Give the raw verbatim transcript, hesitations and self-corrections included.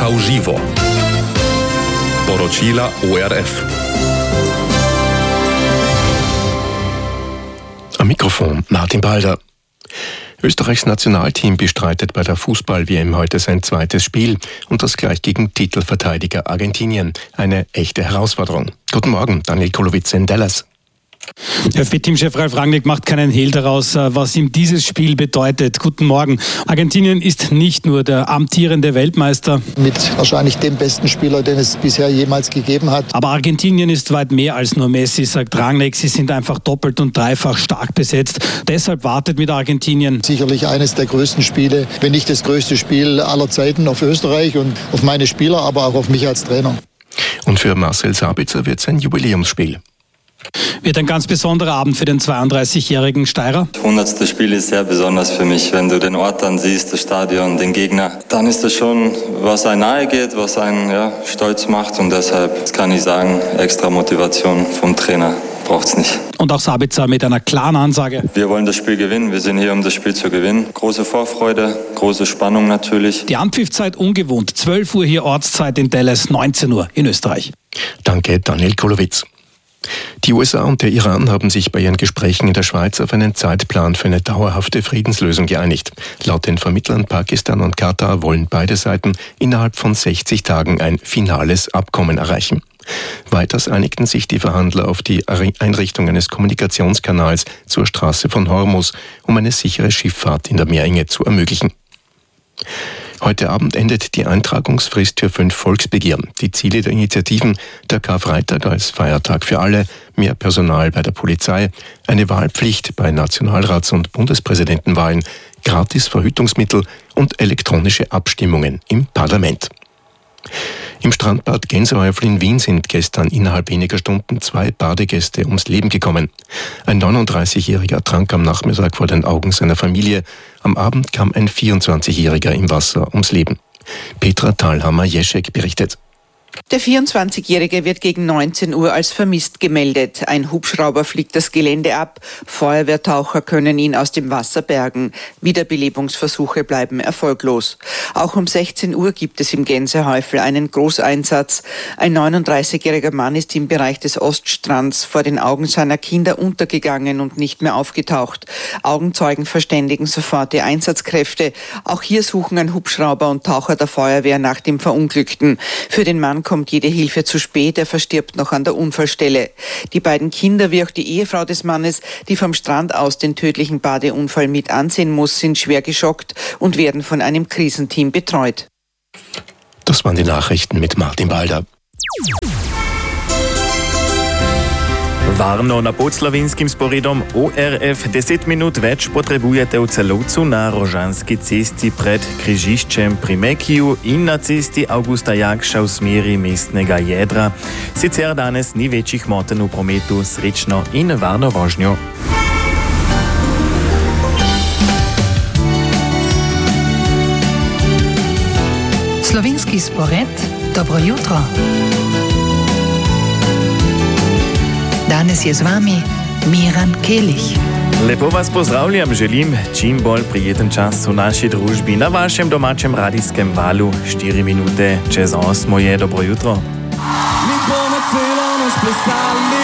Au živo. Poročila O R F. Am Mikrofon Martin Balder. Österreichs Nationalteam bestreitet bei der Fußball-W M heute sein zweites Spiel und das gleich gegen Titelverteidiger Argentinien. Eine echte Herausforderung. Guten Morgen, Daniel Kolowitz in Dallas. Der F B-Teamchef Ralf Rangnick macht keinen Hehl daraus, was ihm dieses Spiel bedeutet. Guten Morgen. Argentinien ist nicht nur der amtierende Weltmeister. Mit wahrscheinlich dem besten Spieler, den es bisher jemals gegeben hat. Aber Argentinien ist weit mehr als nur Messi, sagt Rangnick. Sie sind einfach doppelt und dreifach stark besetzt. Deshalb wartet mit Argentinien. Sicherlich eines der größten Spiele, wenn nicht das größte Spiel aller Zeiten auf Österreich und auf meine Spieler, aber auch auf mich als Trainer. Und für Marcel Sabitzer wird es ein Jubiläumsspiel. Wird ein ganz besonderer Abend für den zweiunddreißigjährigen Steirer. Das hundertste Spiel ist sehr besonders für mich. Wenn du den Ort dann siehst, das Stadion, den Gegner, dann ist das schon, was einen nahe geht, was einen ja, stolz macht. Und deshalb kann ich sagen, extra Motivation vom Trainer braucht es nicht. Und auch Sabitzer mit einer klaren Ansage. Wir wollen das Spiel gewinnen. Wir sind hier, um das Spiel zu gewinnen. Große Vorfreude, große Spannung natürlich. Die Anpfiffzeit ungewohnt. zwölf Uhr hier Ortszeit in Dallas, neunzehn Uhr in Österreich. Danke, Daniel Kolowitz. Die U S A und der Iran haben sich bei ihren Gesprächen in der Schweiz auf einen Zeitplan für eine dauerhafte Friedenslösung geeinigt. Laut den Vermittlern Pakistan und Katar wollen beide Seiten innerhalb von sechzig Tagen ein finales Abkommen erreichen. Weiters einigten sich die Verhandler auf die Einrichtung eines Kommunikationskanals zur Straße von Hormuz, um eine sichere Schifffahrt in der Meerenge zu ermöglichen. Heute Abend endet die Eintragungsfrist für fünf Volksbegehren. Die Ziele der Initiativen: der Karfreitag als Feiertag für alle, mehr Personal bei der Polizei, eine Wahlpflicht bei Nationalrats- und Bundespräsidentenwahlen, gratis Verhütungsmittel und elektronische Abstimmungen im Parlament. Im Strandbad Gänsehäufel in Wien sind gestern innerhalb weniger Stunden zwei Badegäste ums Leben gekommen. Ein neununddreißigjähriger ertrank am Nachmittag vor den Augen seiner Familie. Am Abend kam ein vierundzwanzigjähriger im Wasser ums Leben. Petra Thalhammer-Jeschek berichtet. Der vierundzwanzigjährige wird gegen neunzehn Uhr als vermisst gemeldet. Ein Hubschrauber fliegt das Gelände ab. Feuerwehrtaucher können ihn aus dem Wasser bergen. Wiederbelebungsversuche bleiben erfolglos. Auch um sechzehn Uhr gibt es im Gänsehäufel einen Großeinsatz. Ein neununddreißigjähriger Mann ist im Bereich des Oststrands vor den Augen seiner Kinder untergegangen und nicht mehr aufgetaucht. Augenzeugen verständigen sofort die Einsatzkräfte. Auch hier suchen ein Hubschrauber und Taucher der Feuerwehr nach dem Verunglückten. Für den Mann kommt jede Hilfe zu spät, er verstirbt noch an der Unfallstelle. Die beiden Kinder wie auch die Ehefrau des Mannes, die vom Strand aus den tödlichen Badeunfall mit ansehen muss, sind schwer geschockt und werden von einem Krisenteam betreut. Das waren die Nachrichten mit Martin Balder. Varno na Podslavinskim sporedom O R F deset minut več potrebujete v Celovcu na Rožanski cesti pred križiščem pri Mekiju in na cesti Augusta Jakša v smeri mestnega jedra. Sicer danes ni večjih motenj v prometu, srečno in varno vožnjo. Slovenski spored, dobro jutro. Danes je z vami Miran Kelih. Lepo vas pozdravljam, želim čim bolj prijeten čas v naši družbi na vašem domačem radijskem valu. štiri minute čez osmo je dobro jutro.